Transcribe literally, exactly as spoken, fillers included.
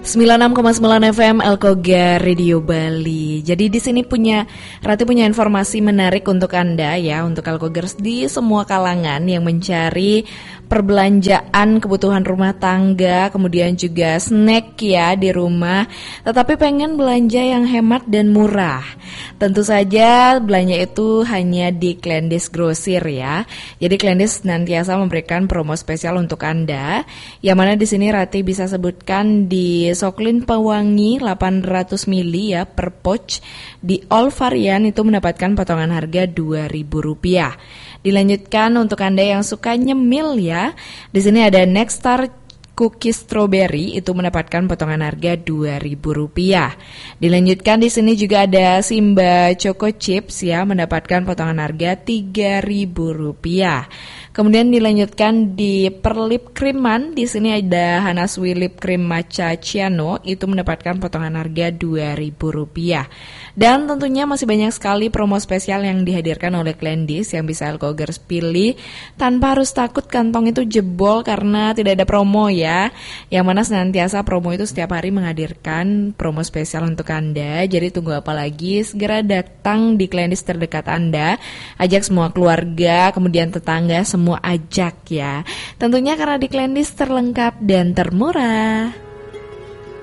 sembilan puluh enam koma sembilan F M Elkoga Radio Bali. Jadi di sini punya Rati punya informasi menarik untuk Anda ya, untuk Elkogers di semua kalangan yang mencari perbelanjaan kebutuhan rumah tangga, kemudian juga snack ya di rumah, tetapi pengen belanja yang hemat dan murah. Tentu saja belanja itu hanya di Klendis Grosir ya. Jadi Klendis senantiasa memberikan promo spesial untuk Anda, yang mana di sini Rati bisa sebutkan di Soklin Pewangi delapan ratus mililiter ya per pouch, di all varian itu mendapatkan potongan harga dua ribu rupiah. Dilanjutkan untuk Anda yang suka nyemil ya, di sini ada Nexstar Cookies Strawberry itu mendapatkan potongan harga dua ribu rupiah. Dilanjutkan di sini juga ada Simba Choco Chips ya, mendapatkan potongan harga tiga ribu rupiah. Kemudian dilanjutkan di Perlip Kriman, di sini ada Hanaswi Lip Cream Matcha Ciano itu mendapatkan potongan harga dua ribu rupiah. Dan tentunya masih banyak sekali promo spesial yang dihadirkan oleh Klendis yang bisa Elkogers pilih tanpa harus takut kantong itu jebol karena tidak ada promo ya. Yang mana senantiasa promo itu setiap hari menghadirkan promo spesial untuk Anda. Jadi tunggu apa lagi, segera datang di Klendis terdekat Anda, ajak semua keluarga, kemudian tetangga, semua ajak ya. Tentunya karena di Klendis terlengkap dan termurah.